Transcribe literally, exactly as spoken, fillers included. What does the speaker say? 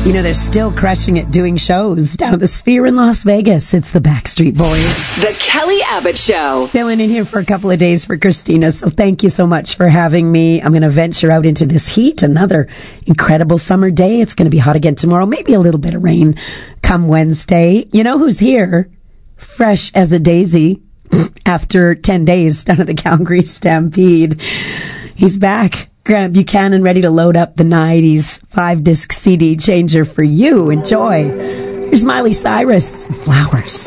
You know, they're still crushing it doing shows down at the Sphere in Las Vegas. It's the Backstreet Boys. The Kelly Abbott Show. Filling in here for a couple of days for Christina, so thank you so much for having me. I'm going to venture out into this heat. Another incredible summer day. It's going to be hot again tomorrow. Maybe a little bit of rain come Wednesday. You know who's here? Fresh as a daisy after ten days down at the Calgary Stampede. He's back. Grant Buchanan ready to load up the nineties five-disc C D changer for you. Enjoy. Here's Miley Cyrus, Flowers.